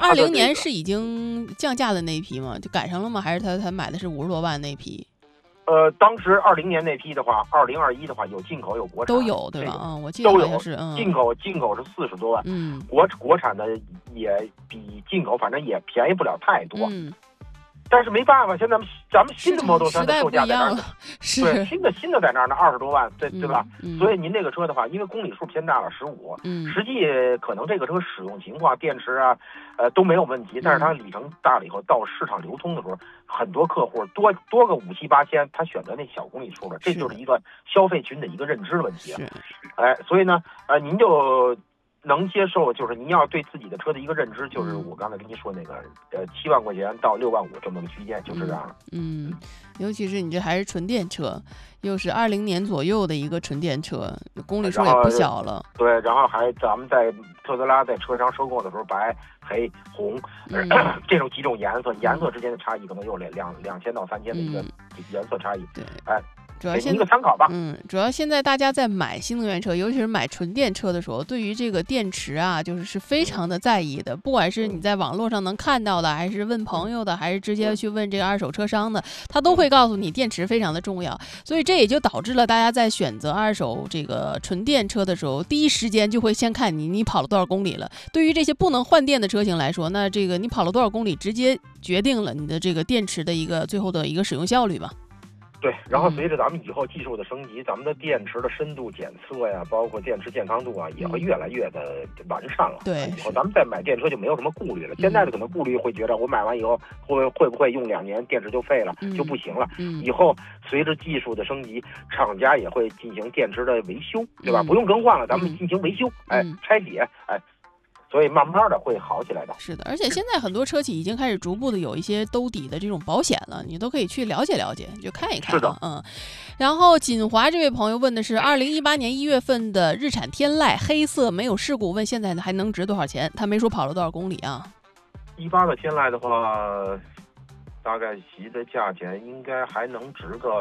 年是已经降价的那一批吗？就赶上了吗？还是他买的是50多万那批？ 当时20年那批的话，2021的话有进口有国产都有，对吧？我记得好像是， 进口是40多万，国产的也比进口反正也便宜不了太多。但是没办法，现在咱们新的 Model 3的售价在那儿呢，对，新的在那儿呢，20多万，对吧？所以您这个车的话，因为公里数偏大了15，实际可能这个车使用情况、电池啊，都没有问题，但是它里程大了以后，到市场流通的时候，很多客户多个5、7、8千，他选择那小公里数了，这就是一个消费群的一个认知问题了。所以呢，您就能接受，就是您要对自己的车的一个认知，就是我刚才跟您说那个，7万块钱到6万5这么个区间，就是这样了。 尤其是你这还是纯电车，又是20年左右的一个纯电车，公里数也不小了。 对，然后还咱们在特斯拉在车商收购的时候，白、黑、红，这种几种颜色之间的差异可能有2000到3000的一个颜色差异。 对， 主要给您一个参考吧。 主要现在大家在买新能源车，尤其是买纯电车的时候，对于这个电池啊，是非常的在意的。不管是你在网络上能看到的，还是问朋友的，还是直接去问这个二手车商的，他都会告诉你电池非常的重要。所以这也就导致了大家在选择二手这个纯电车的时候，第一时间就会先看你跑了多少公里了。对于这些不能换电的车型来说，那这个你跑了多少公里，直接决定了你的这个电池的最后的一个使用效率吧。 对，然后随着咱们以后技术的升级，咱们的电池的深度检测呀，包括电池健康度啊，也会越来越的完善了。 对， 以后咱们再买电车就没有什么顾虑了。现在的可能顾虑会觉得，我买完以后会不会用2年电池就废了，就不行了。以后随着技术的升级，厂家也会进行电池的维修，对吧？不用更换了，咱们进行维修，拆解，所以慢慢的会好起来的。 是的，而且现在很多车企已经开始逐步的有一些兜底的这种保险了，你都可以去了解了解，就看一看。 是的， 然后锦华这位朋友问的是2018年1月份的日产天籁黑色没有事故，问现在还能值多少钱？他没说跑了多少公里啊。 18的天籁的话，大概其的价钱应该还能值个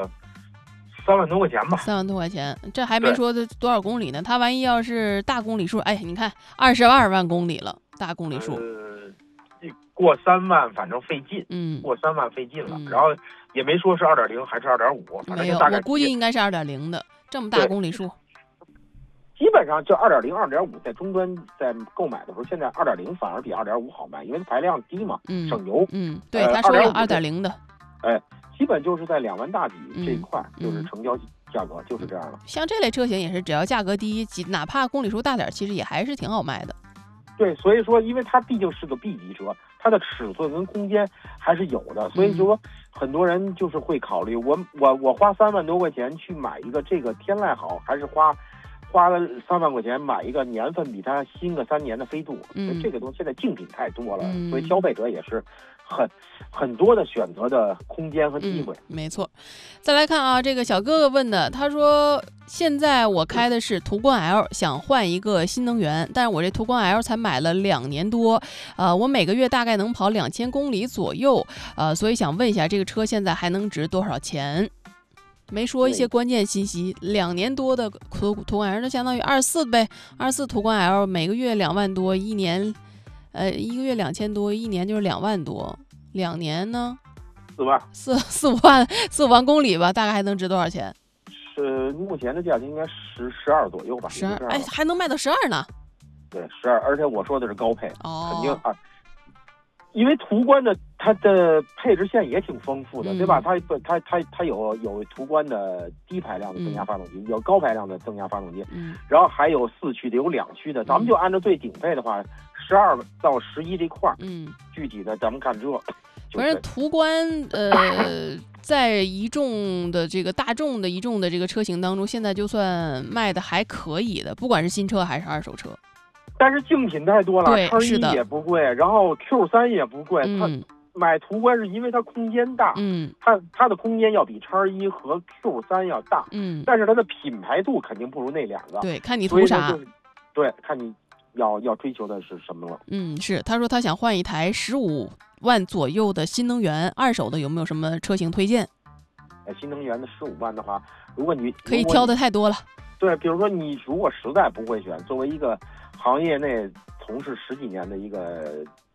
3万多块钱吧。 3万多块钱，这还没说的多少公里呢。他万一要是大公里数，你看22万公里了，大公里数。 过3万反正费劲，过3万费劲了。然后也没说是2.0还是2.5，反正就大概。 我估计应该是2.0的，这么大公里数。 基本上就2.0、2.5在终端在购买的时候，现在2.0反而比2.5好卖，因为排量低嘛，省油。 对，他说了2.0的。 基本就是在2万大几这一块，就是成交价格就是这样了。 像这类车型也是，只要价格低，哪怕公里数大点，其实也还是挺好卖的。 对，所以说，因为它毕竟是个 B 级车，它的尺寸跟空间还是有的，所以就说很多人就是会考虑，我花3万多块钱去买一个这个天籁好，还是花了3万块钱买一个年份比它新个3年的飞度。这个东西现在竞品太多了，所以消费者也是很多的选择的空间和机会。 没错。再来看啊，这个小哥哥问的，他说现在我开的是途观 L， 想换一个新能源，但是我这途观 L 才买了2年多，我每个月大概能跑2000公里左右，所以想问一下这个车现在还能值多少钱？没说一些关键信息。2年多的途观 L 就相当于24呗，24途观 L 每个月2万多，一年一个月2000多，一年就是2万多，2年呢 4万 4、5万公里吧，大概还能值多少钱？ 是目前的价钱应该12左右吧。 12，还能卖到12呢？ 对，12，而且我说的是高配，肯定因为途观的它的配置线也挺丰富的，对吧？它有途观的低排量的增压发动机，有高排量的增压发动机，然后还有4驱的，有2驱的。咱们就按照最顶配的话，12到11这块，具体的咱们看这。 反正途观在大众的这个车型当中，现在就算卖的还可以的，不管是新车还是二手车。 但是竞品太多了，X1也不贵，然后 Q3 也不贵。它买途观是因为它空间大，它的空间要比 X1 和 Q3 要大，但是它的品牌度肯定不如那2个。 对，看你图啥。 对，看你要追求的是什么了。 是，他说他想换一台15万左右的新能源，二手的有没有什么车型推荐？ 新能源的15万的话，如果你可以挑的太多了。 对，比如说你如果实在不会选，作为一个行业内从事10几年的一个